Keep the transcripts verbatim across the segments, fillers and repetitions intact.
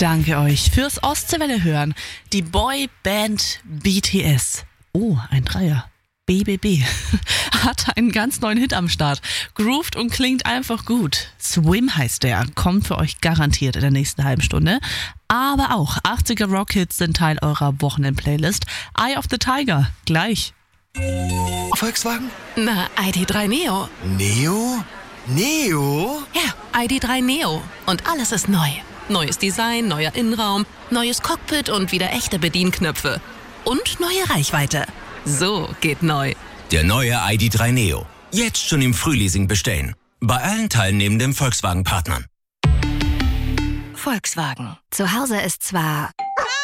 Danke euch fürs Ostseewelle hören. Die Boyband B T S. Oh, ein Dreier. B B B hat einen ganz neuen Hit am Start. Grooved und klingt einfach gut. Swim heißt der, kommt für euch garantiert in der nächsten halben Stunde. Aber auch achtziger Rock-Hits sind Teil eurer Wochenend-Playlist. Eye of the Tiger, gleich. Volkswagen? Na, I D drei Neo. Neo? Neo? Ja, I D drei Neo. Und alles ist neu. Neues Design, neuer Innenraum, neues Cockpit und wieder echte Bedienknöpfe. Und neue Reichweite. So geht neu. Der neue I D drei Neo. Jetzt schon im Frühleasing bestellen. Bei allen teilnehmenden Volkswagen-Partnern. Volkswagen. Zu Hause ist zwar...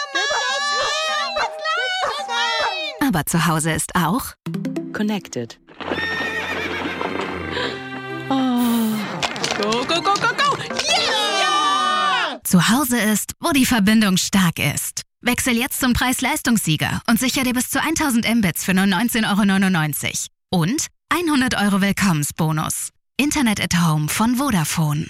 Aber zu Hause ist auch... Connected. Go, go, go, go, go! Yeah! Zu Hause ist, wo die Verbindung stark ist. Wechsel jetzt zum Preis-Leistungssieger und sicher dir bis zu tausend Mbits für nur neunzehn Euro neunundneunzig. Und hundert Euro Willkommensbonus. Internet at Home von Vodafone.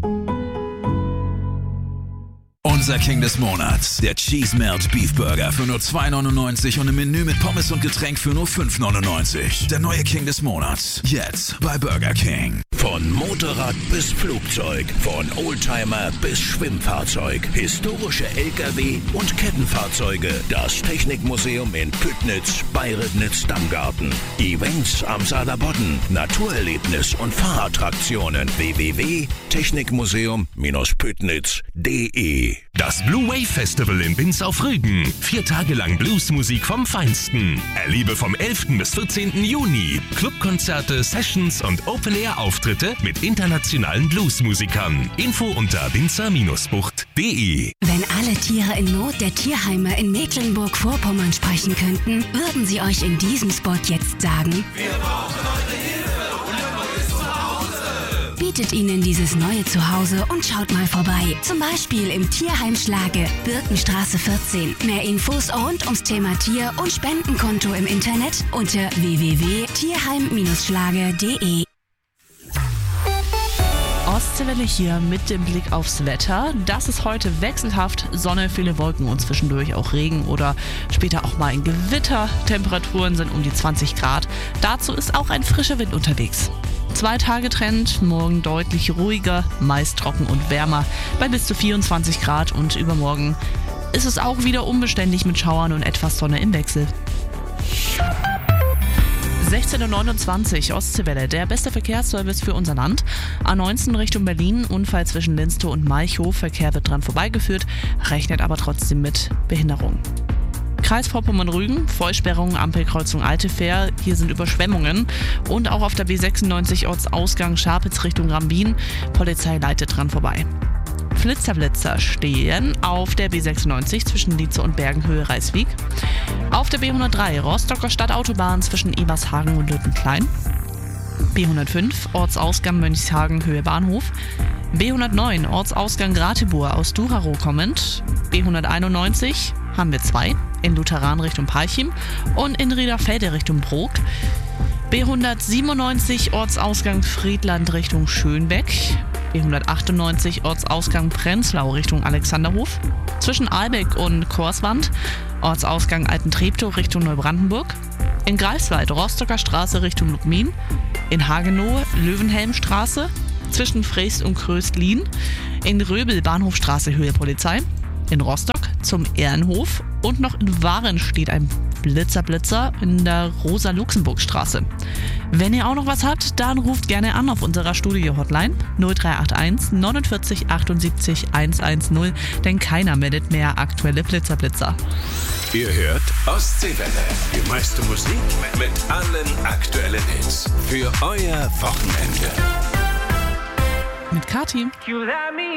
Unser King des Monats, der Cheese Melt Beef Burger für nur zwei neunundneunzig und im Menü mit Pommes und Getränk für nur fünf neunundneunzig. Der neue King des Monats, jetzt bei Burger King. Von Motorrad bis Flugzeug, von Oldtimer bis Schwimmfahrzeug, historische L K W und Kettenfahrzeuge. Das Technikmuseum in Püttnitz bei Ribnitz-Dammgarten. Events am Saarlandbodden, Naturerlebnis und Fahrattraktionen. w w w punkt technikmuseum Püttnitz punkt de. Das Blue Wave Festival in Binz auf Rügen. Vier Tage lang Bluesmusik vom Feinsten. Erlebe vom elften bis vierzehnten Juni Clubkonzerte, Sessions und Open-Air-Auftritte mit internationalen Bluesmusikern. Info unter binzer Bindestrich bucht punkt de. Wenn alle Tiere in Not der Tierheime in Mecklenburg-Vorpommern sprechen könnten, würden sie euch in diesem Spot jetzt sagen: Wir brauchen eure Hilfe und ein neues Zuhause. Bietet ihnen dieses neue Zuhause und schaut mal vorbei. Zum Beispiel im Tierheim Schlage, Birkenstraße vierzehn. Mehr Infos rund ums Thema Tier und Spendenkonto im Internet unter w w w punkt tierheim schlage punkt de. Ostseewelle hier mit dem Blick aufs Wetter. Das ist heute wechselhaft. Sonne, viele Wolken und zwischendurch auch Regen oder später auch mal ein Gewitter. Temperaturen sind um die zwanzig Grad. Dazu ist auch ein frischer Wind unterwegs. Zwei Tage Trend, morgen deutlich ruhiger, meist trocken und wärmer bei bis zu vierundzwanzig Grad und übermorgen ist es auch wieder unbeständig mit Schauern und etwas Sonne im Wechsel. sechzehn Uhr neunundzwanzig, Ostseewelle, der beste Verkehrsservice für unser Land. A neunzehn Richtung Berlin, Unfall zwischen Linstow und Malchow, Verkehr wird dran vorbeigeführt, rechnet aber trotzdem mit Behinderung. Kreis Vorpommern-Rügen, Vollsperrung, Ampelkreuzung Altefähr, hier sind Überschwemmungen. Und auch auf der B sechsundneunzig Ortsausgang Scharpitz Richtung Rambin, Polizei leitet dran vorbei. Flitzerblitzer stehen auf der B sechsundneunzig zwischen Lietze und Bergenhöhe Reiswig. Auf der B hundertdrei Rostocker Stadtautobahn zwischen Ebershagen und Lüttenklein. B hundertfünf Ortsausgang Mönchshagen Höhe Bahnhof. B hundertneun Ortsausgang Ratibor aus Duraro kommend. B hunderteinundneunzig haben wir zwei in Lutheran Richtung Parchim und in Riederfelde Richtung Brok. B hundertsiebenundneunzig Ortsausgang Friedland Richtung Schönbeck. B hundertachtundneunzig Ortsausgang Prenzlau Richtung Alexanderhof. Zwischen Ahlbeck und Korswand Ortsausgang Altentreptow Richtung Neubrandenburg. In Greifswald Rostocker Straße Richtung Lubmin. In Hagenow Löwenhelmstraße zwischen Freest und Kröstlin. In Röbel Bahnhofstraße Höhe Polizei. In Rostock zum Ehrenhof und noch in Waren steht ein Blitzerblitzer in der Rosa-Luxemburg-Straße. Wenn ihr auch noch was habt, dann ruft gerne an auf unserer Studio-Hotline null drei acht eins neunundvierzig achtundsiebzig hundertzehn, denn keiner meldet mehr aktuelle Blitzerblitzer. Ihr hört Ostseewelle, die meiste Musik mit allen aktuellen Hits für euer Wochenende. Mit Kati.